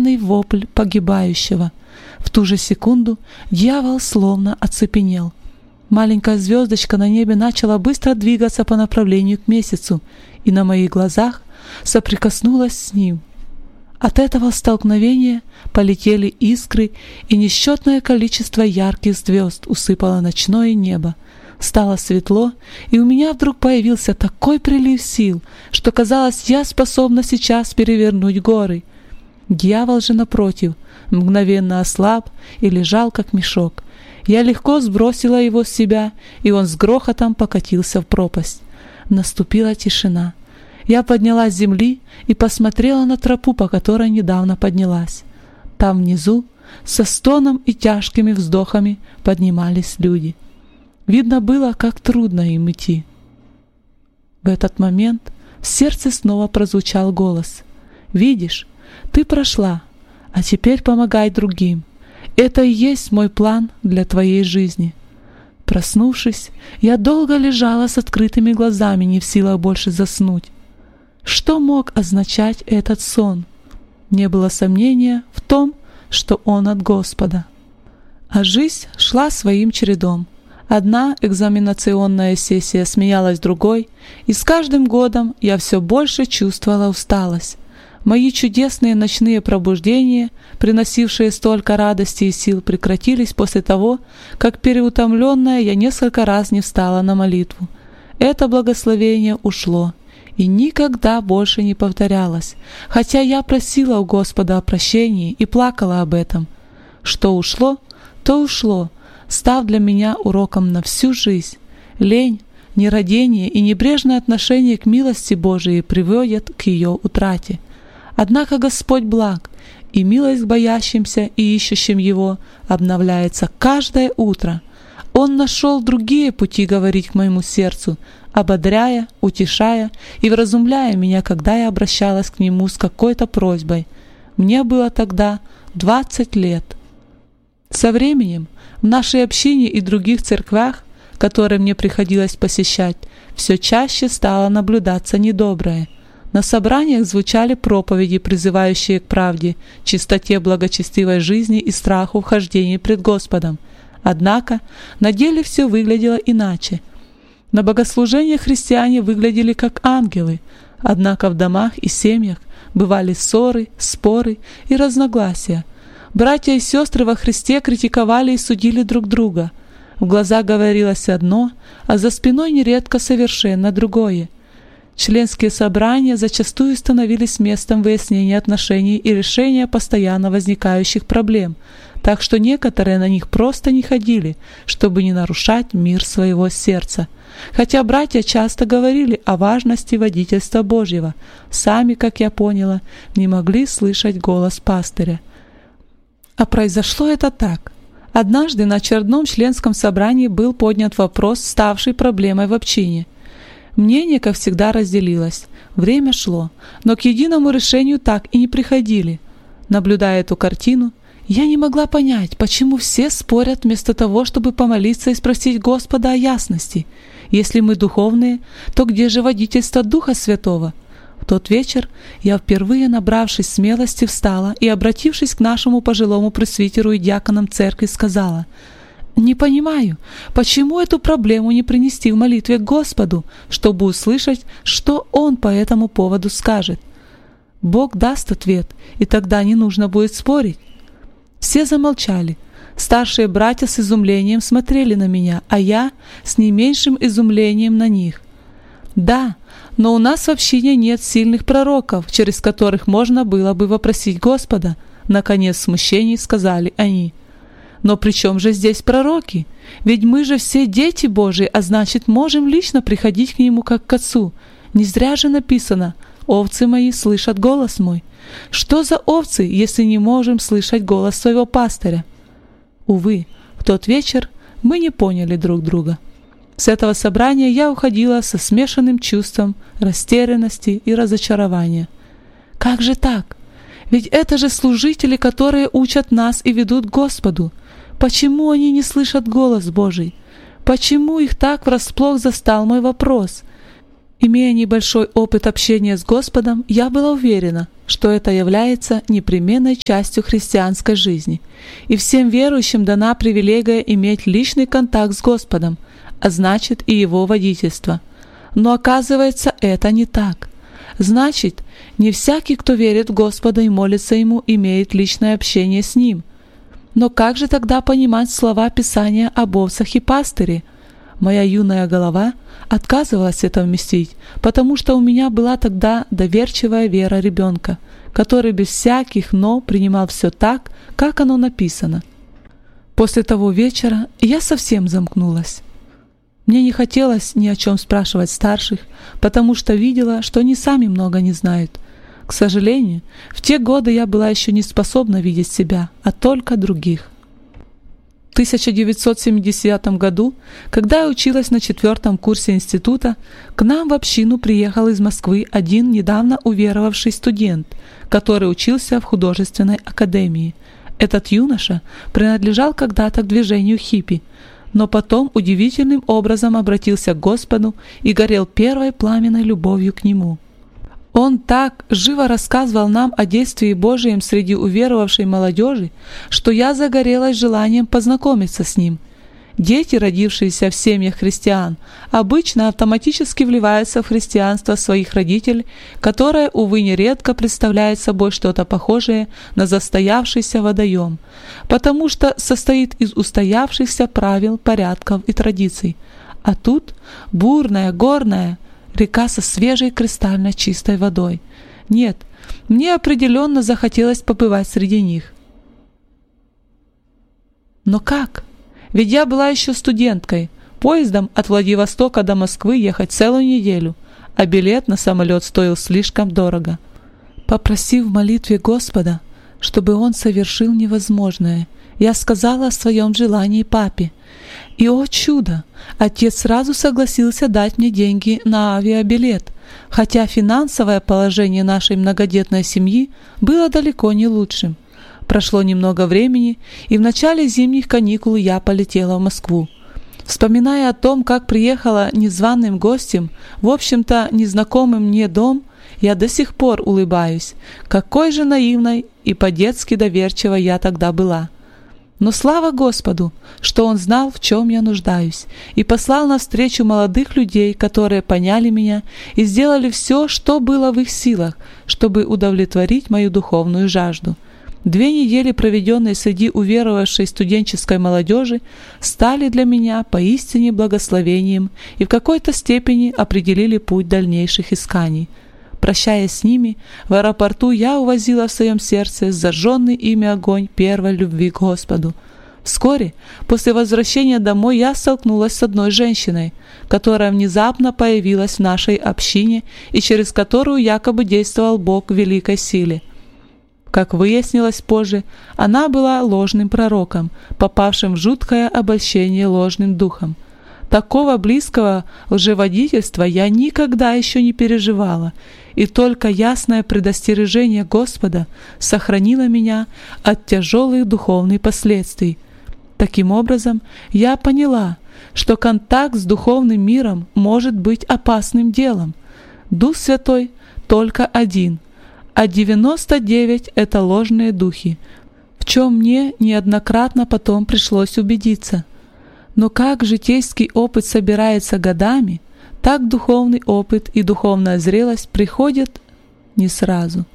отчаянный вопль погибающего. В ту же секунду дьявол словно оцепенел. Маленькая звездочка на небе начала быстро двигаться по направлению к месяцу, и на моих глазах соприкоснулась с ним. От этого столкновения полетели искры, и несчетное количество ярких звезд усыпало ночное небо. Стало светло, и у меня вдруг появился такой прилив сил, что казалось, я способна сейчас перевернуть горы. Дьявол же, напротив, мгновенно ослаб и лежал как мешок. Я легко сбросила его с себя, и он с грохотом покатился в пропасть. Наступила тишина. Я поднялась с земли и посмотрела на тропу, по которой недавно поднялась. Там внизу, со стоном и тяжкими вздохами, поднимались люди. Видно было, как трудно им идти. В этот момент в сердце снова прозвучал голос: «Видишь, ты прошла, а теперь помогай другим. Это и есть мой план для твоей жизни». Проснувшись, я долго лежала с открытыми глазами, не в силах больше заснуть. Что мог означать этот сон? Не было сомнения в том, что он от Господа. А жизнь шла своим чередом. Одна экзаменационная сессия сменялась другой, и с каждым годом я все больше чувствовала усталость. Мои чудесные ночные пробуждения, приносившие столько радости и сил, прекратились после того, как переутомленная я несколько раз не встала на молитву. Это благословение ушло и никогда больше не повторялось, хотя я просила у Господа о прощении и плакала об этом. Что ушло, то ушло, став для меня уроком на всю жизнь. Лень, нерадение и небрежное отношение к милости Божией приводят к ее утрате. Однако Господь благ, и милость к боящимся и ищущим Его обновляется каждое утро. Он нашел другие пути говорить к моему сердцу, ободряя, утешая и вразумляя меня, когда я обращалась к Нему с какой-то просьбой. Мне было тогда 20 лет. Со временем в нашей общине и других церквях, которые мне приходилось посещать, все чаще стало наблюдаться недоброе. На собраниях звучали проповеди, призывающие к правде, чистоте благочестивой жизни и страху вхождения пред Господом. Однако на деле все выглядело иначе. На богослужениях христиане выглядели как ангелы, однако в домах и семьях бывали ссоры, споры и разногласия. Братья и сестры во Христе критиковали и судили друг друга. В глаза говорилось одно, а за спиной нередко совершенно другое. Членские собрания зачастую становились местом выяснения отношений и решения постоянно возникающих проблем, так что некоторые на них просто не ходили, чтобы не нарушать мир своего сердца. Хотя братья часто говорили о важности водительства Божьего, сами, как я поняла, не могли слышать голос пастыря. А произошло это так. Однажды на очередном членском собрании был поднят вопрос, ставший проблемой в общине. Мнение, как всегда, разделилось. Время шло, но к единому решению так и не приходили. Наблюдая эту картину, я не могла понять, почему все спорят вместо того, чтобы помолиться и спросить Господа о ясности. Если мы духовные, то где же водительство Духа Святого? В тот вечер я впервые, набравшись смелости, встала и, обратившись к нашему пожилому пресвитеру и диаконам церкви, сказала: «Не понимаю, почему эту проблему не принести в молитве к Господу, чтобы услышать, что Он по этому поводу скажет? Бог даст ответ, и тогда не нужно будет спорить». Все замолчали. Старшие братья с изумлением смотрели на меня, а я с не меньшим изумлением на них. «Да, но у нас в общине нет сильных пророков, через которых можно было бы вопросить Господа», наконец в смущении сказали они. «Но при чем же здесь пророки? Ведь мы же все дети Божии, а значит, можем лично приходить к Нему как к Отцу. Не зря же написано: овцы мои слышат голос мой. Что за овцы, если не можем слышать голос своего пастыря?» Увы, в тот вечер мы не поняли друг друга. С этого собрания я уходила со смешанным чувством растерянности и разочарования. Как же так? Ведь это же служители, которые учат нас и ведут к Господу. Почему они не слышат голос Божий? Почему их так врасплох застал мой вопрос? Имея небольшой опыт общения с Господом, я была уверена, что это является непременной частью христианской жизни, и всем верующим дана привилегия иметь личный контакт с Господом, а значит и Его водительство. Но оказывается, это не так. Значит, не всякий, кто верит в Господа и молится Ему, имеет личное общение с Ним. Но как же тогда понимать слова Писания об овцах и пастыре? Моя юная голова отказывалась это вместить, потому что у меня была тогда доверчивая вера ребенка, который без всяких «но» принимал все так, как оно написано. После того вечера я совсем замкнулась. Мне не хотелось ни о чем спрашивать старших, потому что видела, что они сами много не знают. К сожалению, в те годы я была еще не способна видеть себя, а только других. В 1970 году, когда я училась на 4-м курсе института, к нам в общину приехал из Москвы один недавно уверовавший студент, который учился в художественной академии. Этот юноша принадлежал когда-то к движению хиппи, но потом удивительным образом обратился к Господу и горел первой пламенной любовью к Нему. Он так живо рассказывал нам о действии Божьем среди уверовавшей молодежи, что я загорелась желанием познакомиться с ним. Дети, родившиеся в семьях христиан, обычно автоматически вливаются в христианство своих родителей, которое, увы, нередко представляет собой что-то похожее на застоявшийся водоем, потому что состоит из устоявшихся правил, порядков и традиций. А тут бурная, горная река со свежей кристально чистой водой. Нет, мне определенно захотелось побывать среди них. Но как? Ведь я была еще студенткой. Поездом от Владивостока до Москвы ехать целую неделю, а билет на самолет стоил слишком дорого. Попросив в молитве Господа, чтобы Он совершил невозможное, я сказала о своем желании папе. И, о чудо, отец сразу согласился дать мне деньги на авиабилет, хотя финансовое положение нашей многодетной семьи было далеко не лучшим. Прошло немного времени, и в начале зимних каникул я полетела в Москву. Вспоминая о том, как приехала незваным гостем, в общем-то незнакомым мне дом, я до сих пор улыбаюсь, какой же наивной и по-детски доверчивой я тогда была. Но слава Господу, что Он знал, в чем я нуждаюсь, и послал навстречу молодых людей, которые поняли меня и сделали все, что было в их силах, чтобы удовлетворить мою духовную жажду. 2 недели, проведенные среди уверовавшей студенческой молодежи, стали для меня поистине благословением и в какой-то степени определили путь дальнейших исканий. Прощаясь с ними, в аэропорту я увозила в своем сердце зажженный ими огонь первой любви к Господу. Вскоре, после возвращения домой, я столкнулась с одной женщиной, которая внезапно появилась в нашей общине и через которую якобы действовал Бог в великой силе. Как выяснилось позже, она была ложным пророком, попавшим в жуткое обольщение ложным духом. Такого близкого лжеводительства я никогда еще не переживала, и только ясное предостережение Господа сохранило меня от тяжелых духовных последствий. Таким образом, я поняла, что контакт с духовным миром может быть опасным делом. Дух Святой только один, а 99 — это ложные духи, в чем мне неоднократно потом пришлось убедиться. Но как житейский опыт собирается годами, так духовный опыт и духовная зрелость приходят не сразу.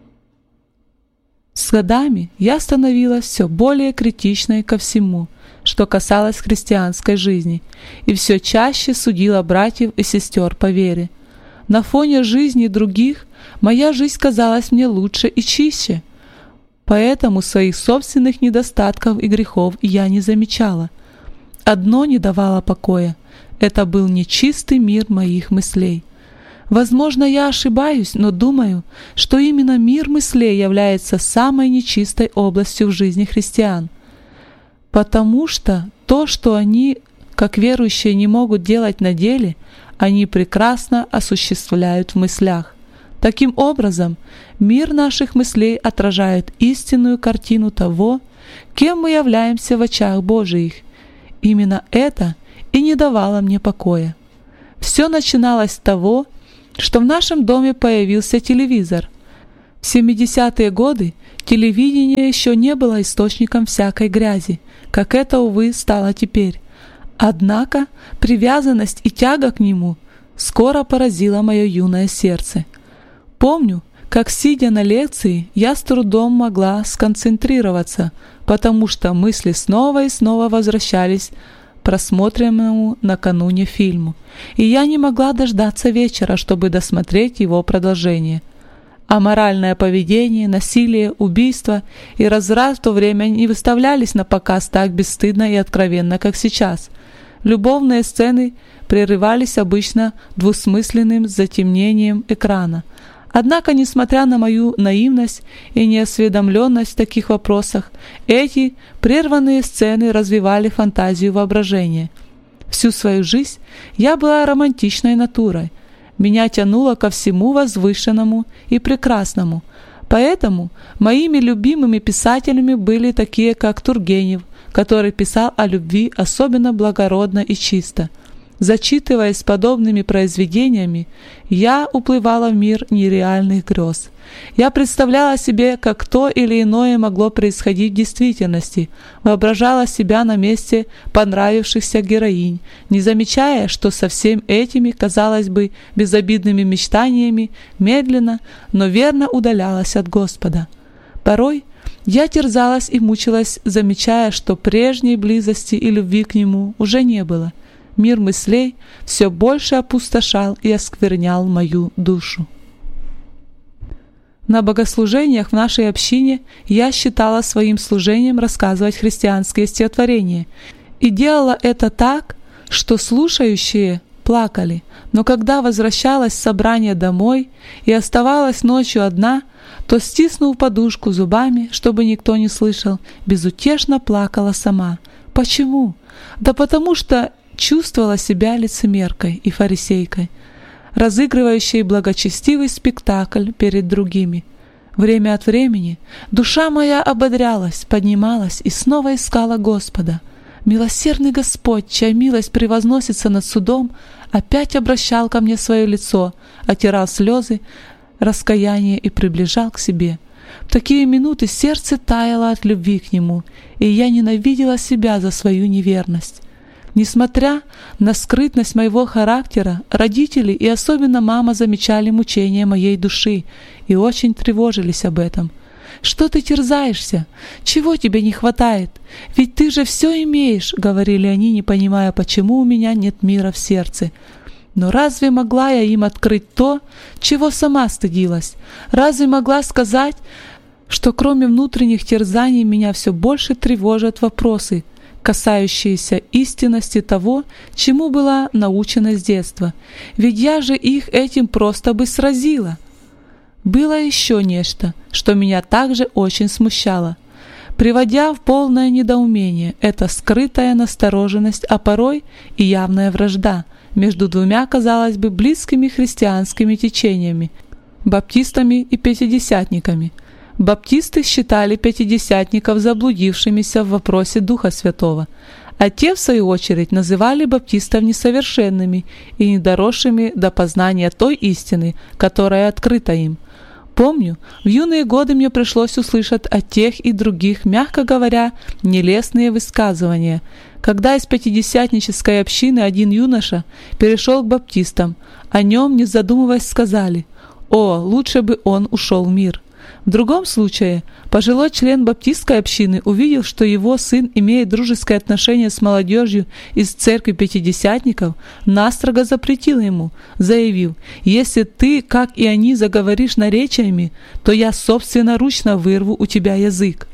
С годами я становилась все более критичной ко всему, что касалось христианской жизни, и все чаще судила братьев и сестер по вере. На фоне жизни других моя жизнь казалась мне лучше и чище, поэтому своих собственных недостатков и грехов я не замечала. Одно не давало покоя — это был нечистый мир моих мыслей. Возможно, я ошибаюсь, но думаю, что именно мир мыслей является самой нечистой областью в жизни христиан, потому что то, что они, как верующие, не могут делать на деле, они прекрасно осуществляют в мыслях. Таким образом, мир наших мыслей отражает истинную картину того, кем мы являемся в очах Божиих. Именно это и не давало мне покоя. Все начиналось с того, что в нашем доме появился телевизор. В 70-е годы телевидение еще не было источником всякой грязи, как это, увы, стало теперь. Однако привязанность и тяга к нему скоро поразила мое юное сердце. Помню, как, сидя на лекции, я с трудом могла сконцентрироваться, потому что мысли снова и снова возвращались к просмотренному накануне фильму, и я не могла дождаться вечера, чтобы досмотреть его продолжение. Аморальное поведение, насилие, убийство и разврат в то время не выставлялись на показ так бесстыдно и откровенно, как сейчас. Любовные сцены прерывались обычно двусмысленным затемнением экрана. Однако, несмотря на мою наивность и неосведомленность в таких вопросах, эти прерванные сцены развивали фантазию воображения. Всю свою жизнь я была романтичной натурой. Меня тянуло ко всему возвышенному и прекрасному. Поэтому моими любимыми писателями были такие, как Тургенев, который писал о любви особенно благородно и чисто. Зачитываясь подобными произведениями, я уплывала в мир нереальных грез. Я представляла себе, как то или иное могло происходить в действительности, воображала себя на месте понравившихся героинь, не замечая, что со всеми этими, казалось бы, безобидными мечтаниями медленно, но верно удалялась от Господа. Порой я терзалась и мучилась, замечая, что прежней близости и любви к Нему уже не было. Мир мыслей все больше опустошал и осквернял мою душу. На богослужениях в нашей общине я считала своим служением рассказывать христианские стихотворения и делала это так, что слушающие плакали. Но когда возвращалась с собрания домой и оставалась ночью одна, то, стиснув подушку зубами, чтобы никто не слышал, безутешно плакала сама. Почему? Да потому что чувствовала себя лицемеркой и фарисейкой, разыгрывающей благочестивый спектакль перед другими. Время от времени душа моя ободрялась, поднималась и снова искала Господа. Милосердный Господь, чья милость превозносится над судом, опять обращал ко мне свое лицо, отирал слезы раскаяния и приближал к себе. В такие минуты сердце таяло от любви к Нему, и я ненавидела себя за свою неверность. Несмотря на скрытность моего характера, родители и особенно мама замечали мучения моей души и очень тревожились об этом. «Что ты терзаешься? Чего тебе не хватает? Ведь ты же все имеешь», — говорили они, не понимая, почему у меня нет мира в сердце. Но разве могла я им открыть то, чего сама стыдилась? Разве могла сказать, что кроме внутренних терзаний меня все больше тревожат вопросы, касающиеся истинности того, чему была научена с детства? Ведь я же их этим просто бы сразила. Было еще нечто, что меня также очень смущало, приводя в полное недоумение. Это скрытая настороженность, а порой и явная вражда между двумя, казалось бы, близкими христианскими течениями – баптистами и пятидесятниками. Баптисты считали пятидесятников заблудившимися в вопросе Духа Святого, а те, в свою очередь, называли баптистов несовершенными и недоросшими до познания той истины, которая открыта им. Помню, в юные годы мне пришлось услышать от тех и других, мягко говоря, нелестные высказывания. Когда из пятидесятнической общины один юноша перешел к баптистам, о нем, не задумываясь, сказали: «О, лучше бы он ушел в мир». В другом случае пожилой член баптистской общины увидел, что его сын имеет дружеское отношение с молодежью из церкви пятидесятников, настрого запретил ему, заявив: «Если ты, как и они, заговоришь наречиями, то я собственноручно вырву у тебя язык».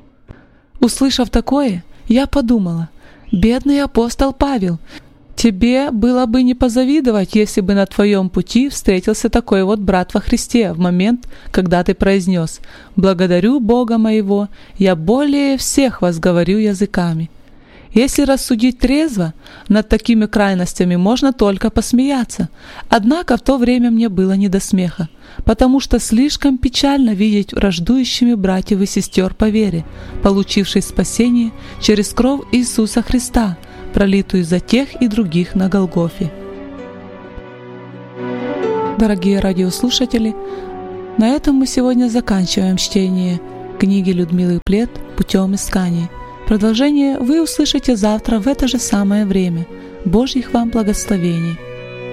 Услышав такое, я подумала: «Бедный апостол Павел, тебе было бы не позавидовать, если бы на твоем пути встретился такой вот брат во Христе в момент, когда ты произнес: «Благодарю Бога моего, я более всех вас говорю языками». Если рассудить трезво, над такими крайностями можно только посмеяться. Однако в то время мне было не до смеха, потому что слишком печально видеть враждующими братьев и сестер по вере, получивших спасение через кровь Иисуса Христа, пролитую за тех и других на Голгофе. Дорогие радиослушатели, На этом мы сегодня заканчиваем чтение книги Людмилы Плет «Путем исканий». Продолжение вы услышите завтра в это же самое время. Божьих вам благословений!